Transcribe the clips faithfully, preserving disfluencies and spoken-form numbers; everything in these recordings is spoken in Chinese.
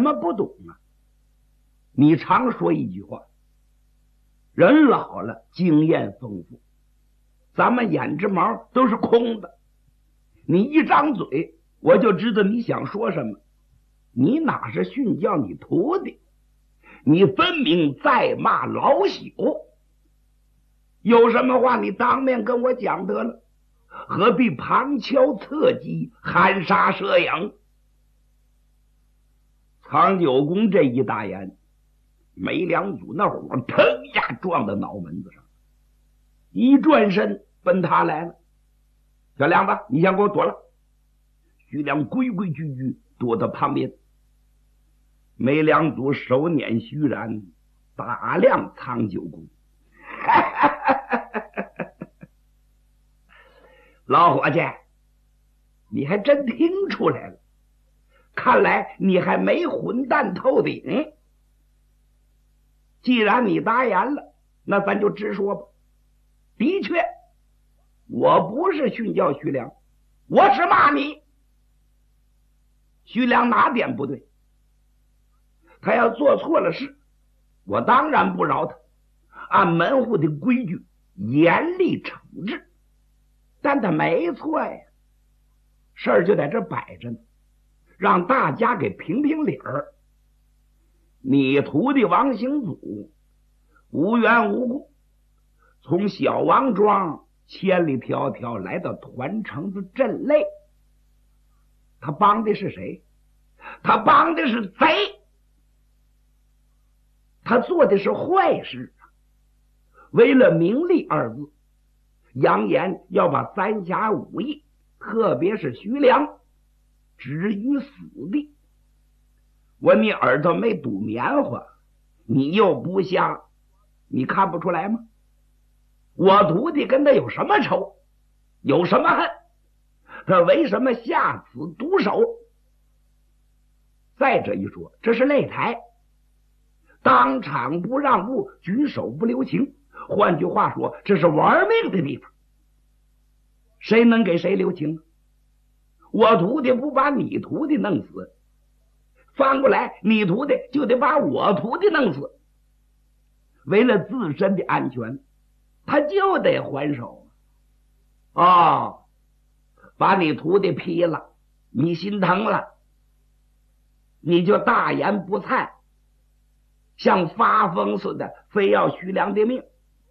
么不懂啊？你常说一句话，人老了经验丰富，咱们眼直毛都是空的，你一张嘴我就知道你想说什么。你哪是训教你徒弟，你分明在骂老朽。有什么话你当面跟我讲得了，何必旁敲侧击，含沙射影？苍九公这一大言，梅良祖那火腾呀撞到脑门子上，一转身奔他来了。小梁子，你先给我躲了。徐良规规矩矩躲到旁边。梅良祖手捻虚髯，打量苍九公。老伙计，你还真听出来了，看来你还没混蛋透顶。既然你答言了，那咱就直说吧。的确，我不是训教徐良，我是骂你。徐良哪点不对？他要做错了事，我当然不饶他，按门户的规矩严厉惩治。但他没错呀，事儿就在这摆着呢，让大家给评评理儿。你徒弟王行祖无缘无故从小王庄千里迢迢来到团城子镇内，他帮的是谁？他帮的是贼，他做的是坏事。为了名利二字，扬言要把三侠五义，特别是徐良置于死地。我你耳朵没堵棉花，你又不瞎，你看不出来吗？我徒弟跟他有什么仇，有什么恨？他为什么下此毒手？再者一说，这是擂台，当场不让步，举手不留情。换句话说，这是玩命的地方，谁能给谁留情？我徒弟不把你徒弟弄死，翻过来你徒弟就得把我徒弟弄死。为了自身的安全，他就得还手。哦，把你徒弟劈了，你心疼了，你就大言不惭，像发疯似的非要徐良的命。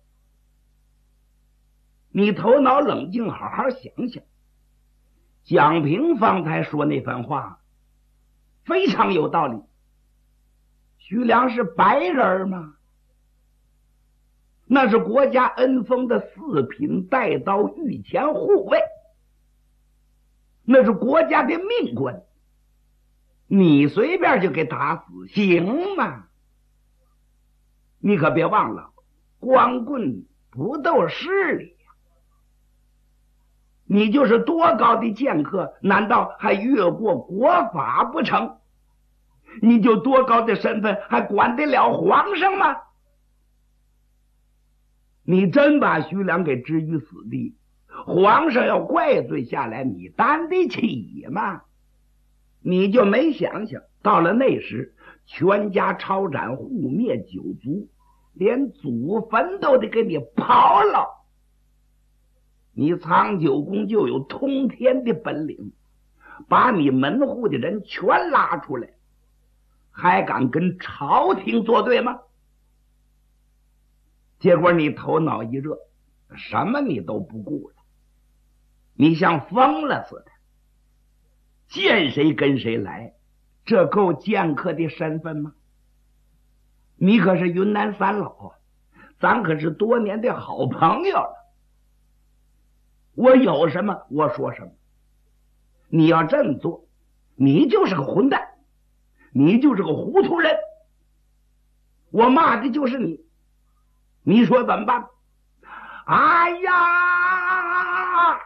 你头脑冷静，好好想想，蒋平方才说那番话非常有道理。徐良是白人吗？那是国家恩封的四品带刀御前护卫，那是国家的命官，你随便就给打死行吗？你可别忘了，光棍不斗势力呀！你就是多高的剑客，难道还越过国法不成？你就多高的身份，还管得了皇上吗？你真把徐良给置于死地，皇上要怪罪下来，你担得起吗？你就没想想，到了那时，全家抄斩，户灭九族，连祖坟都得给你刨了。你苍九公就有通天的本领，把你门户的人全拉出来，还敢跟朝廷作对吗？结果你头脑一热，什么你都不顾了，你像疯了似的，见谁跟谁来，这够剑客的身份吗？你可是云南三老啊，咱可是多年的好朋友了。我有什么我说什么，你要这么做，你就是个混蛋，你就是个糊涂人，我骂的就是你，你说怎么办？哎呀，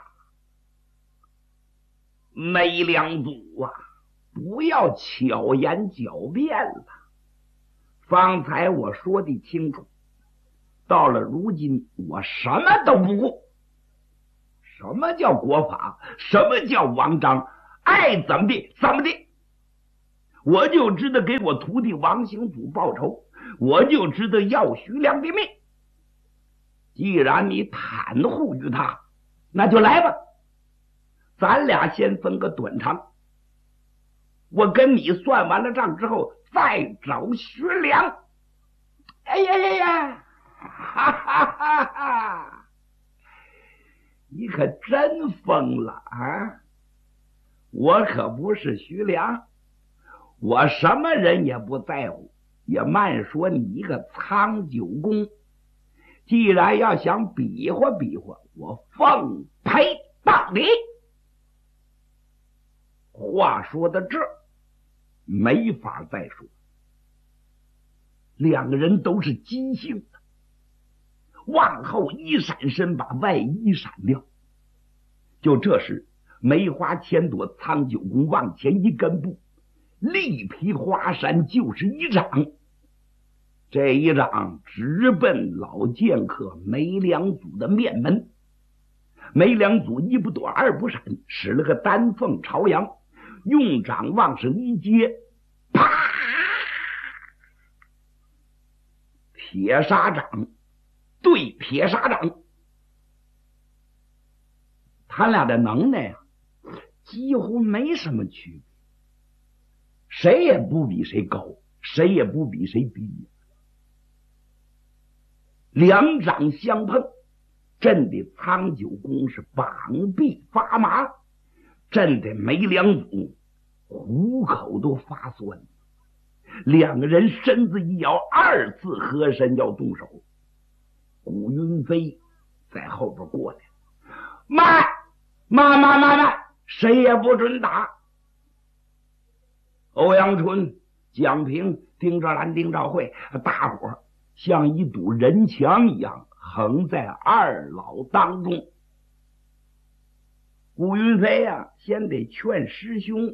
梅良祖啊，不要巧言狡辩了。方才我说的清楚，到了如今我什么都不顾。什么叫国法？什么叫王章？爱怎么的怎么的。 我就知道给我徒弟王行祖报仇，我就知道要徐良的命。既然你袒护于他，那就来吧，咱俩先分个短长。我跟你算完了账之后，再找徐良。哎呀呀呀，哈哈哈哈！你可真疯了啊！我可不是徐良，我什么人也不在乎，也慢说你一个苍九公。既然要想比划比划，我奉陪到底。话说到这儿，没法再说。两个人都是急性的，往后一闪身，把外衣闪掉。就这时，梅花千朵苍九公往前一跟步，力劈华山就是一掌。这一掌直奔老剑客梅良祖的面门。梅良祖一不躲二不闪，使了个丹凤朝阳，用掌往上一接，啪！铁砂掌对铁砂掌，他俩的能耐啊，几乎没什么区别，谁也不比谁高，谁也不比谁低。两掌相碰，震得苍九公是膀臂发麻，震得梅良祖虎口都发酸。两个人身子一摇，二次合身要动手。古云飞在后边过来，慢慢慢慢慢，谁也不准打。欧阳春、蒋平、丁兆兰、丁兆慧，大伙儿像一堵人墙一样横在二老当中。古云飞呀、啊，先得劝师兄，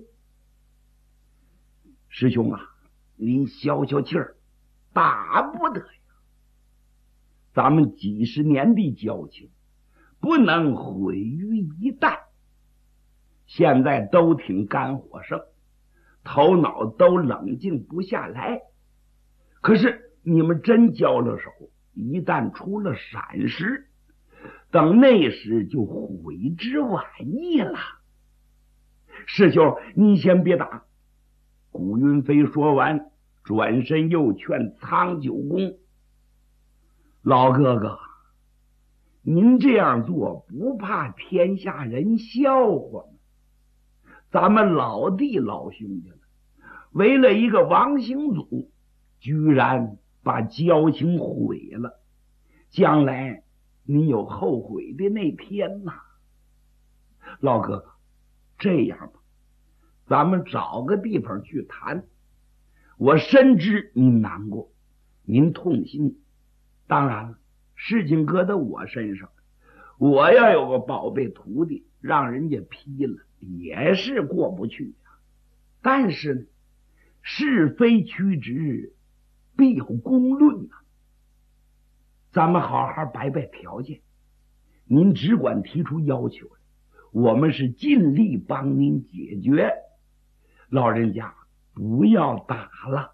师兄啊，您消消气儿，打不得呀！咱们几十年的交情，不能毁于一旦。现在都挺肝火盛，头脑都冷静不下来。可是你们真交了手，一旦出了闪失，等那时就悔之晚矣了。师兄，你先别打。古云飞说完，转身又劝苍九公，老哥哥，您这样做不怕天下人笑话吗？咱们老弟老兄弟了，为了一个王行祖，居然把交情毁了，将来你有后悔的那天呐。老哥哥，这样吧，咱们找个地方去谈。我深知您难过，您痛心，当然了，事情搁在我身上，我要有个宝贝徒弟让人家劈了，也是过不去啊。但是呢，是非曲直必有公论啊。咱们好好摆摆条件，您只管提出要求来，我们是尽力帮您解决。老人家不要打了。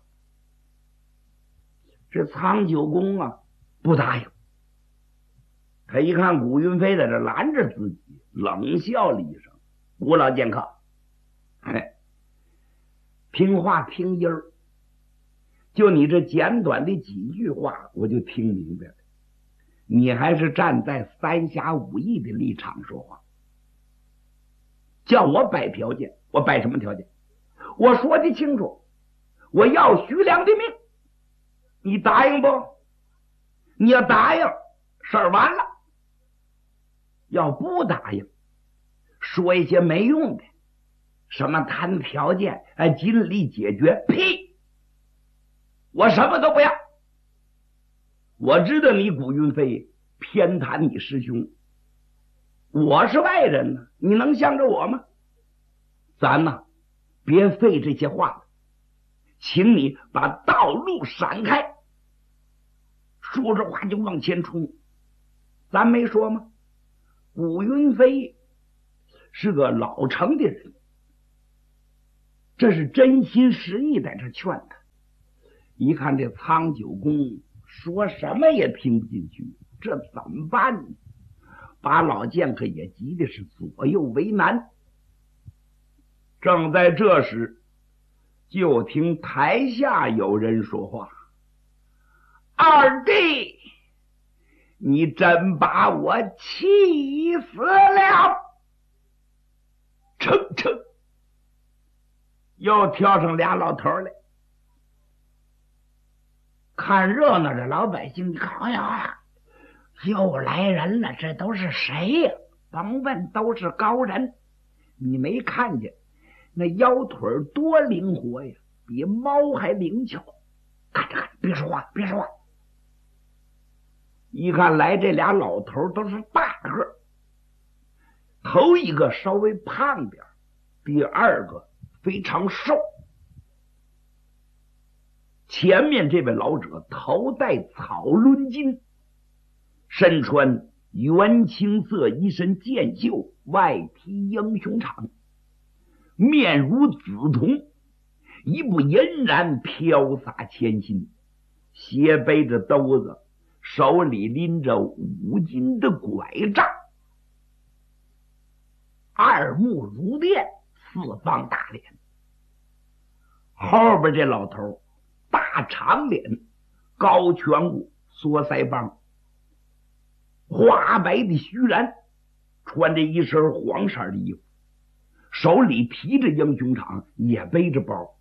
这苍九公啊不答应，他一看古云飞在这拦着自己，冷笑了一声：“古老剑客，哎，听话听音儿，就你这简短的几句话，我就听明白了。你还是站在三侠五义的立场说话，叫我摆条件，我摆什么条件？我说的清楚，我要徐良的命，你答应不？你要答应，事儿完了；要不答应，说一些没用的，什么谈条件，哎，尽力解决，屁！我什么都不要。我知道你古云飞偏袒你师兄，我是外人呢，你能向着我吗？咱呢，别费这些话了，请你把道路闪开。说着话就往前冲。咱没说吗？古云飞是个老成的人， 这是真心实意在这劝他。一看这苍九公说什么也听不进去，这怎么办呢？把老剑客也急的是左右为难。正在这时，就听台下有人说话：“二弟，你真把我气死了！”噌噌，又跳上俩老头来。看热闹的老百姓一看，哎呀，又来人了，这都是谁呀？甭问，都是高人。你没看见那腰腿多灵活呀，比猫还灵巧。看着看，别说话，别说话。一看来这俩老头都是大个，头一个稍微胖点，第二个非常瘦。前面这位老者头戴草纶巾，身穿原青色一身剑袖，外披英雄氅，面如紫铜，一步嫣然飘洒千心，斜背着兜子，手里拎着五斤的拐杖，二目如电，四方大脸。后边这老头大长脸，高颧骨，缩腮帮，花白的须髯，穿着一身黄色的衣服，手里提着英雄氅，也背着包，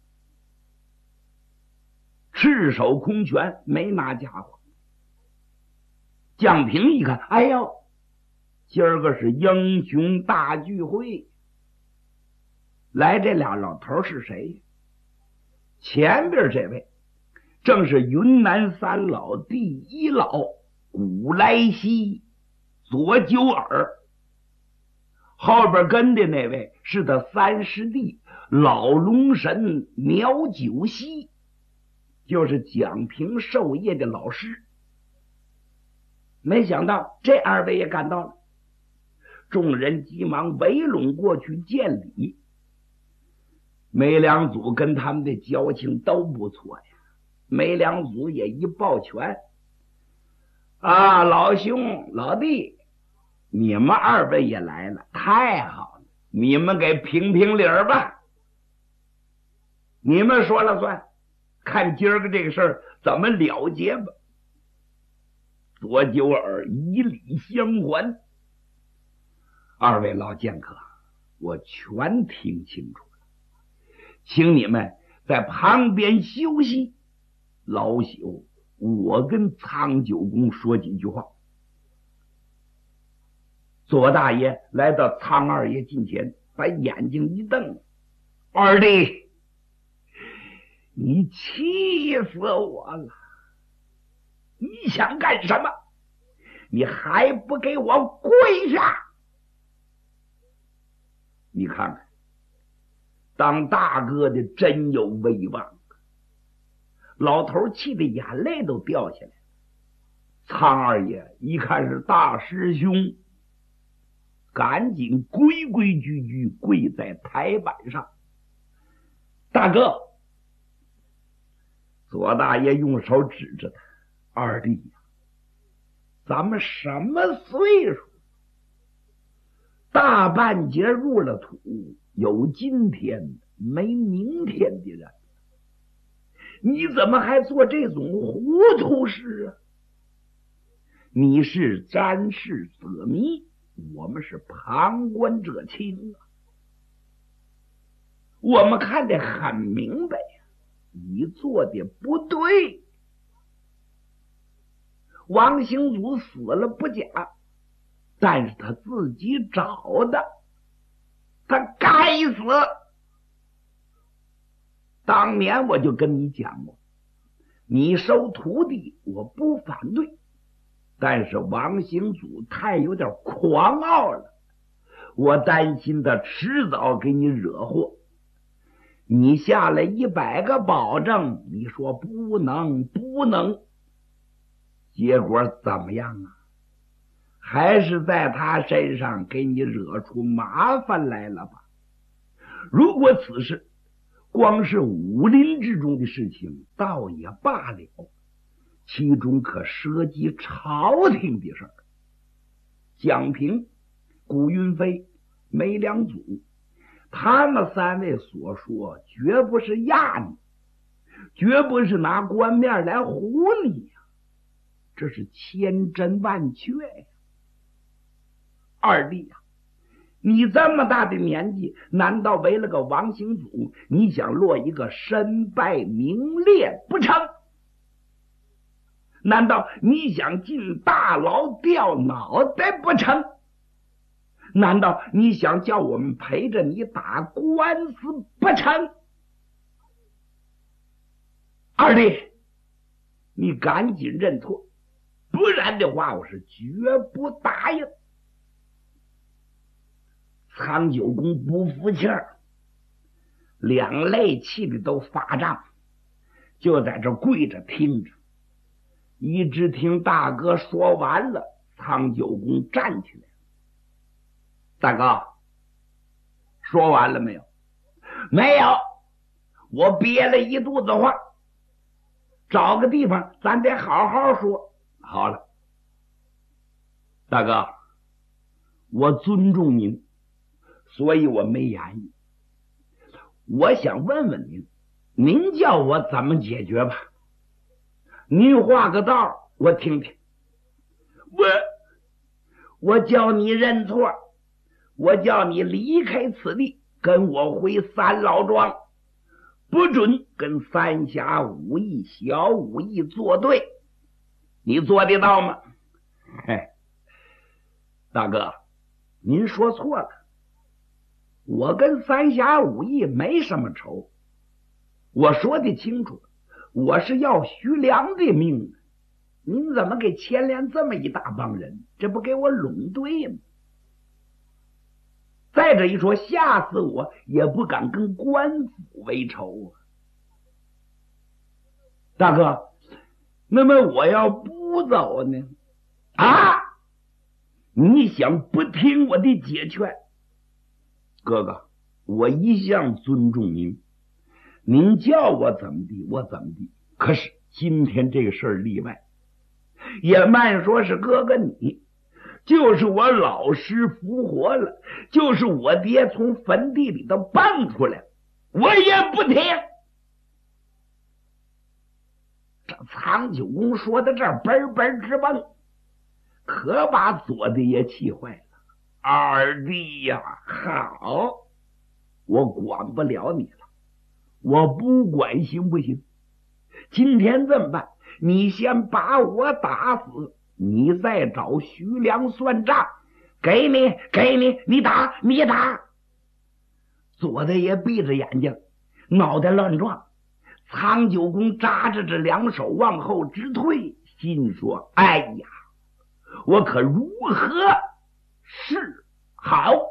赤手空拳，没拿家伙。蒋平一看，哎呦，今儿个是英雄大聚会，来这俩老头是谁？前边这位正是云南三老第一老古来稀左九耳，后边跟的那位是他三师弟老龙神苗九溪，就是蒋平授业的老师。没想到这二位也赶到了，众人急忙围拢过去见礼。梅良祖跟他们的交情都不错呀，梅良祖也一抱拳：“啊，老兄老弟，你们二位也来了，太好了，你们给评评理儿吧，你们说了算，看今儿个这个事儿怎么了结吧。”左九耳以礼相还：“二位老剑客，我全听清楚了，请你们在旁边休息，老朽我跟苍九公说几句话。”左大爷来到苍二爷近前，把眼睛一瞪：“二弟，你气死我了！你想干什么？你还不给我跪下！你看看，当大哥的真有威望。”老头气得眼泪都掉下来了。苍二爷一看是大师兄，赶紧规规矩矩跪在台板上：“大哥！”左大爷用手指着他：“二弟呀，咱们什么岁数？大半截入了土，有今天没明天的人，你怎么还做这种糊涂事啊？你是沾事则迷，我们是旁观者清啊。我们看得很明白呀，你做的不对。王行祖死了不假，但是他自己找的，他该死。当年我就跟你讲过，你收徒弟我不反对，但是王行祖太有点狂傲了，我担心他迟早给你惹祸。你下了一百个保证，你说不能不能，结果怎么样啊？还是在他身上给你惹出麻烦来了吧？如果此事光是武林之中的事情倒也罢了，其中可涉及朝廷的事儿。蒋平、顾云飞、梅良祖，他们三位所说绝不是压你，绝不是拿官面来唬你呀，这是千真万确呀。二弟呀、啊，你这么大的年纪，难道为了个王行祖，你想落一个身败名裂不成？难道你想进大牢掉脑袋不成？难道你想叫我们陪着你打官司不成？二弟，你赶紧认错，不然的话我是绝不答应。苍九公不服气儿，两肋气的都发胀，就在这跪着听着。一直听大哥说完了，苍九公站起来了。大哥，说完了没有？没有，我憋了一肚子话，找个地方咱得好好说。好了，大哥，我尊重您，所以我没言语。我想问问您，您叫我怎么解决吧？您画个道我听听。我我叫你认错，我叫你离开此地，跟我回三老庄，不准跟三峡武艺小武艺作对，你做得到吗？嘿，大哥，您说错了，我跟三峡武艺没什么仇，我说的清楚，我是要徐良的命，您怎么给牵连这么一大帮人？这不给我拢对吗？再者一说，吓死我也不敢跟官府为仇啊！大哥，那么我要不走呢？啊！你想不听我的解劝？哥哥，我一向尊重您，您叫我怎么地我怎么地，可是今天这个事儿例外，也慢说是哥哥你，就是我老师复活了，就是我爹从坟地里头蹦出来，我也不听。这苍九公说到这儿嘣嘣直蹦，可把左的也气坏了。二弟呀，好，我管不了你了，我不管行不行？今天这么办，你先把我打死，你再找徐良算账，给你给你你打你打。左的也闭着眼睛，脑袋乱撞。苍九公扎着这两手往后直退，心说：哎呀，我可如何是好？